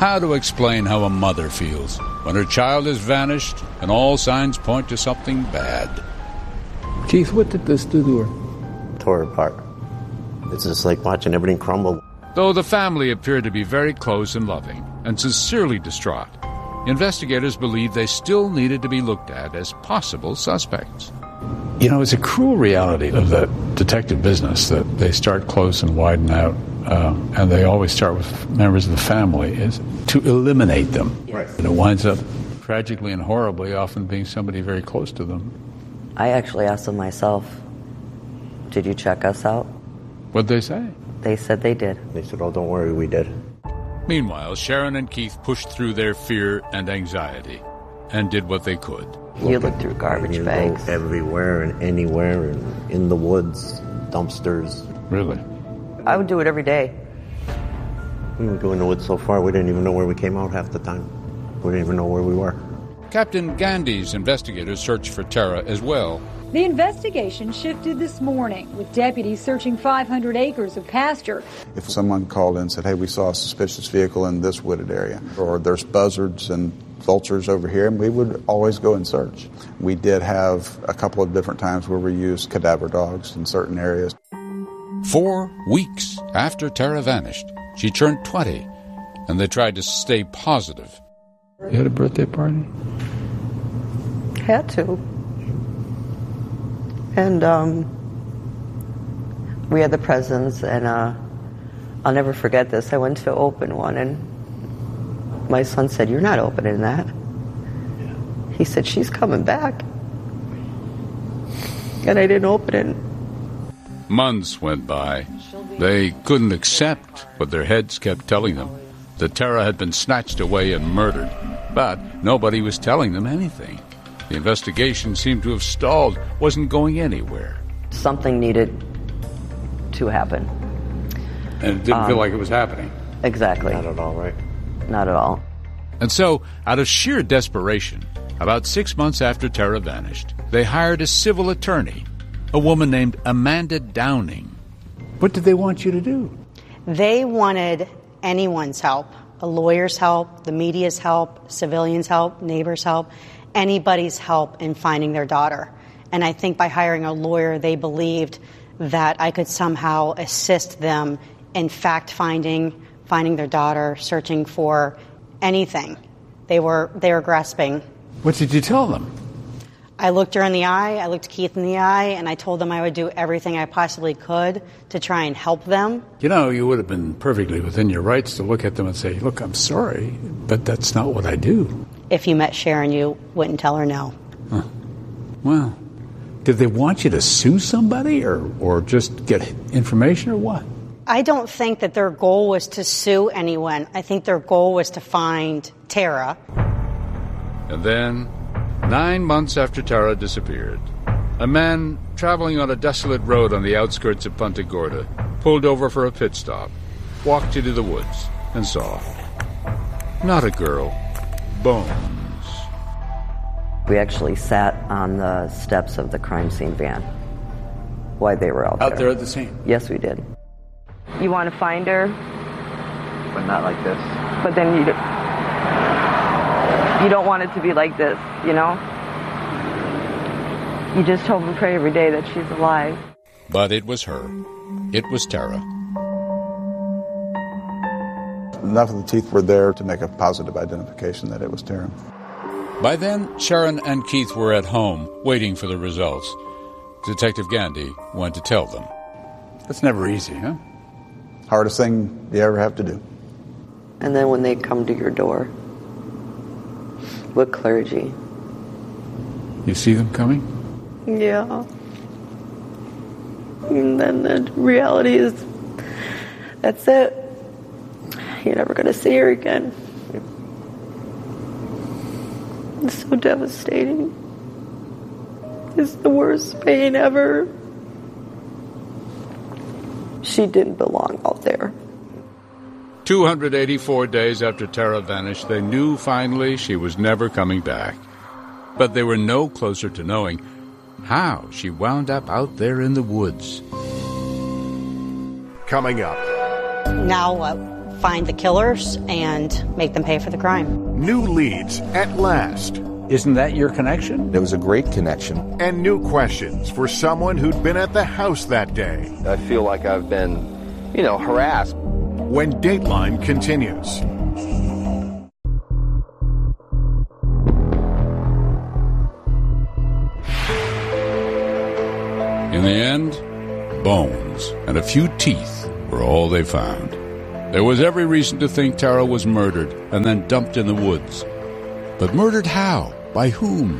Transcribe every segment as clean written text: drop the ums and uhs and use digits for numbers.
how to explain how a mother feels when her child has vanished and all signs point to something bad. Keith, what did this do to her? Tore her apart. It's just like watching everything crumble. Though the family appeared to be very close and loving and sincerely distraught, investigators believed they still needed to be looked at as possible suspects. You know, it's a cruel reality of the detective business that they start close and widen out, and they always start with members of the family, is to eliminate them. Right. And it winds up tragically and horribly often being somebody very close to them. I actually asked them myself, did you check us out? What'd they say? They said they did. They said, oh, don't worry, we did. Meanwhile, Sharon and Keith pushed through their fear and anxiety and did what they could. You looked through garbage bags. Everywhere and anywhere and in the woods, dumpsters. Really? I would do it every day. We would go in the woods so far, we didn't even know where we came out half the time. We didn't even know where we were. Captain Gandy's investigators searched for Tara as well. The investigation shifted this morning, with deputies searching 500 acres of pasture. If someone called in and said, hey, we saw a suspicious vehicle in this wooded area, or there's buzzards and vultures over here, and we would always go and search. We did have a couple of different times where we used cadaver dogs in certain areas. 4 weeks after Tara vanished, she turned 20, and they tried to stay positive. You had a birthday party? Had to. And we had the presents, and I'll never forget this. I went to open one, and my son said, "You're not opening that." He said, "She's coming back." And I didn't open it. Months went by. They couldn't accept what their heads kept telling them, that Tara had been snatched away and murdered. But nobody was telling them anything. The investigation seemed to have stalled, wasn't going anywhere. Something needed to happen. And it didn't feel like it was happening. Exactly. Not at all, right? Not at all. And so, out of sheer desperation, about 6 months after Tara vanished, they hired a civil attorney, a woman named Amanda Downing. What did they want you to do? They wanted anyone's help, a lawyer's help, the media's help, civilians' help, neighbors' help, anybody's help in finding their daughter. And I think by hiring a lawyer, they believed that I could somehow assist them in fact-finding, finding their daughter, searching for anything. They were grasping. What did you tell them? I looked her in the eye, I looked Keith in the eye, and I told them I would do everything I possibly could to try and help them. You know, you would have been perfectly within your rights to look at them and say, look, I'm sorry, but that's not what I do. If you met Sharon, you wouldn't tell her no. Huh. Well, did they want you to sue somebody or just get information or what? I don't think that their goal was to sue anyone. I think their goal was to find Tara. And then, 9 months after Tara disappeared, a man traveling on a desolate road on the outskirts of Punta Gorda pulled over for a pit stop, walked into the woods, and saw, not a girl, bones. We actually sat on the steps of the crime scene van while they were out there. Out there at the scene? Yes, we did. You want to find her? But not like this. But then you don't want it to be like this, you know? You just hope and pray every day that she's alive. But it was her. It was Tara. Enough of the teeth were there to make a positive identification that it was Tara. By then, Sharon and Keith were at home, waiting for the results. Detective Gandy went to tell them. That's never easy, huh? Hardest thing you ever have to do. And then when they come to your door with clergy. You see them coming? Yeah. And then the reality is, that's it. You're never going to see her again. It's so devastating. It's the worst pain ever. She didn't belong out there. 284 days after Tara vanished, they knew finally she was never coming back. But they were no closer to knowing how she wound up out there in the woods. Coming up. Now what? find the killers and make them pay for the crime. New leads at last. Isn't that your connection? It was a great connection. And new questions for someone who'd been at the house that day. I feel like I've been, harassed. When Dateline continues. In the end, bones and a few teeth were all they found. There was every reason to think Tara was murdered and then dumped in the woods. But murdered how? By whom?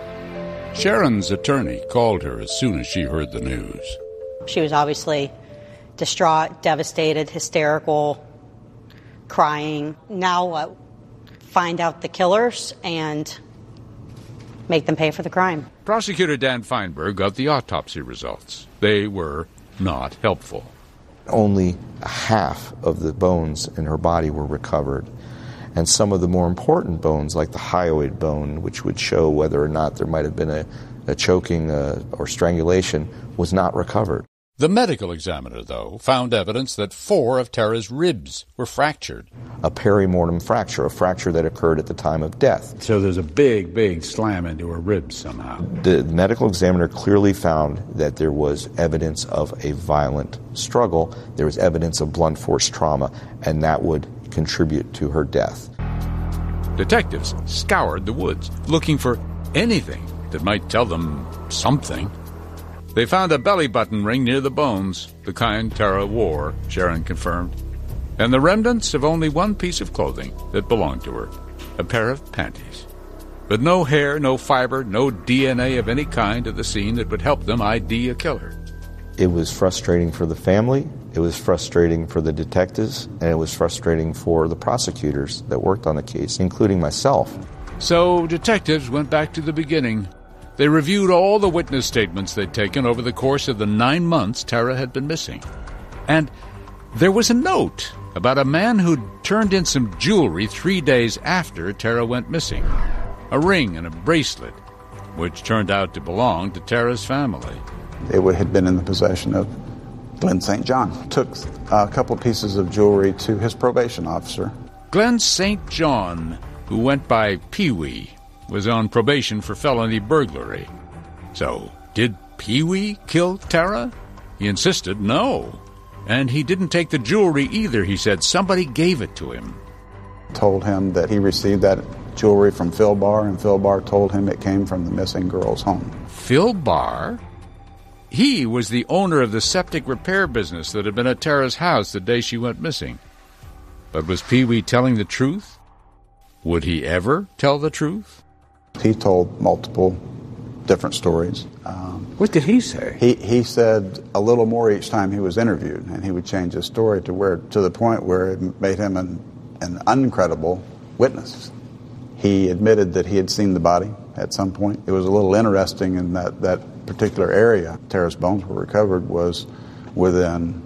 Sharon's attorney called her as soon as she heard the news. She was obviously distraught, devastated, hysterical, crying. Now what? Find out the killers and make them pay for the crime. Prosecutor Dan Feinberg got the autopsy results. They were not helpful. Only half of the bones in her body were recovered. And some of the more important bones, like the hyoid bone, which would show whether or not there might have been a choking or strangulation, was not recovered. The medical examiner, though, found evidence that 4 of Tara's ribs were fractured. A perimortem fracture, a fracture that occurred at the time of death. So there's a big slam into her ribs somehow. The medical examiner clearly found that there was evidence of a violent struggle. There was evidence of blunt force trauma, and that would contribute to her death. Detectives scoured the woods, looking for anything that might tell them something. They found a belly button ring near the bones, the kind Tara wore, Sharon confirmed, and the remnants of only one piece of clothing that belonged to her, a pair of panties. But no hair, no fiber, no DNA of any kind at the scene that would help them ID a killer. It was frustrating for the family, it was frustrating for the detectives, and it was frustrating for the prosecutors that worked on the case, including myself. So detectives went back to the beginning. They reviewed all the witness statements they'd taken over the course of the 9 months Tara had been missing. And there was a note about a man who'd turned in some jewelry 3 days after Tara went missing. A ring and a bracelet, which turned out to belong to Tara's family. It had been in the possession of Glenn St. John. Took a couple pieces of jewelry to his probation officer. Glenn St. John, who went by Pee-wee, was on probation for felony burglary. So, did Pee-wee kill Tara? He insisted no. And he didn't take the jewelry either. He said somebody gave it to him. Told him that he received that jewelry from Phil Barr, and Phil Barr told him it came from the missing girl's home. Phil Barr? He was the owner of the septic repair business that had been at Tara's house the day she went missing. But was Pee-wee telling the truth? Would he ever tell the truth? He told multiple different stories. What did he say? He said a little more each time he was interviewed, and he would change his story to the point where it made him an uncredible witness. He admitted that he had seen the body at some point. It was a little interesting in that particular area Tara's bones were recovered was within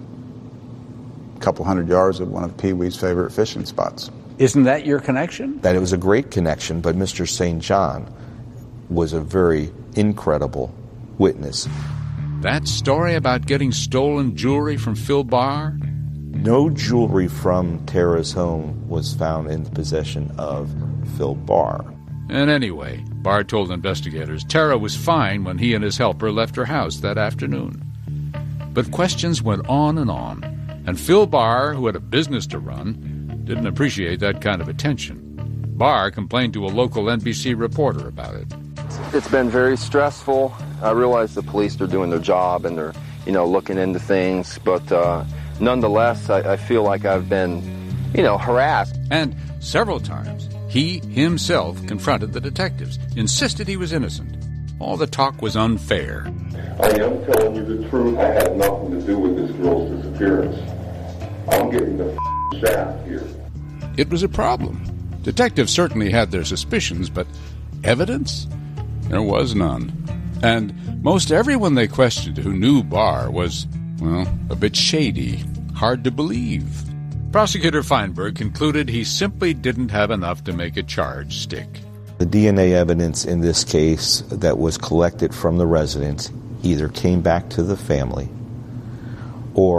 a couple hundred yards of one of Pee-wee's favorite fishing spots. Isn't that your connection? That it was a great connection, but Mr. St. John was a very incredible witness. That story about getting stolen jewelry from Phil Barr? No jewelry from Tara's home was found in the possession of Phil Barr. And anyway, Barr told investigators Tara was fine when he and his helper left her house that afternoon. But questions went on, and Phil Barr, who had a business to run, didn't appreciate that kind of attention. Barr complained to a local NBC reporter about it. It's been very stressful. I realize the police are doing their job and they're, looking into things, but nonetheless, I feel like I've been, harassed. And several times, he himself confronted the detectives, insisted he was innocent. All the talk was unfair. I am telling you the truth. I had nothing to do with this girl's disappearance. I'm getting the shaft here. It was a problem. Detectives certainly had their suspicions, but evidence? There was none. And most everyone they questioned who knew Barr was, a bit shady, hard to believe. Prosecutor Feinberg concluded he simply didn't have enough to make a charge stick. The DNA evidence in this case that was collected from the residents either came back to the family or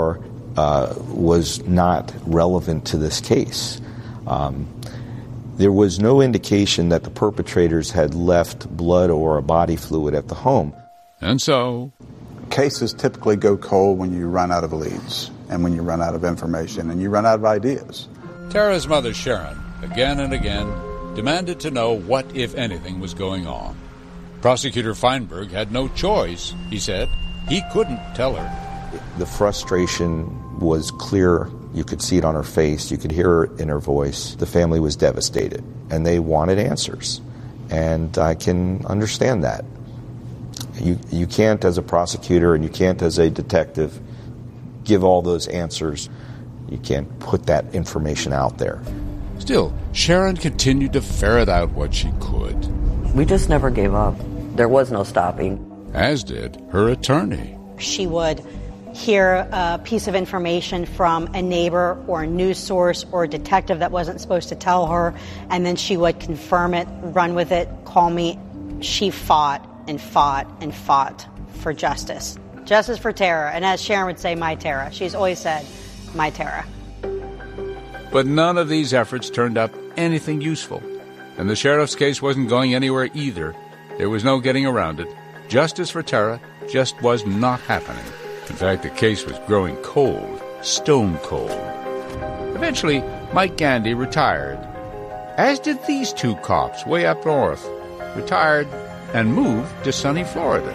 was not relevant to this case. There was no indication that the perpetrators had left blood or a body fluid at the home. And so, cases typically go cold when you run out of leads and when you run out of information and you run out of ideas. Tara's mother, Sharon, again and again demanded to know what, if anything, was going on. Prosecutor Feinberg had no choice, he said. He couldn't tell her. The frustration was clear. You could see it on her face. You could hear it in her voice. The family was devastated, and they wanted answers. And I can understand that. You can't, as a prosecutor, and you can't, as a detective, give all those answers. You can't put that information out there. Still, Sharon continued to ferret out what she could. We just never gave up. There was no stopping. As did her attorney. She would hear a piece of information from a neighbor or a news source or a detective that wasn't supposed to tell her, and then she would confirm it, run with it, call me. She fought and fought and fought for justice. Justice for Tara, and as Sharon would say, my Tara. She's always said, my Tara. But none of these efforts turned up anything useful. And the sheriff's case wasn't going anywhere either. There was no getting around it. Justice for Tara just was not happening. In fact, the case was growing cold, stone cold. Eventually, Mike Gandy retired, as did these two cops way up north, retired and moved to sunny Florida.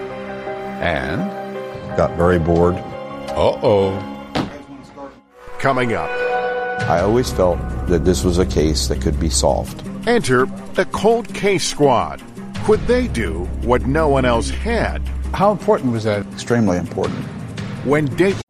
And got very bored. Coming up. I always felt that this was a case that could be solved. Enter the Cold Case Squad. Could they do what no one else had? How important was that? Extremely important. When Dave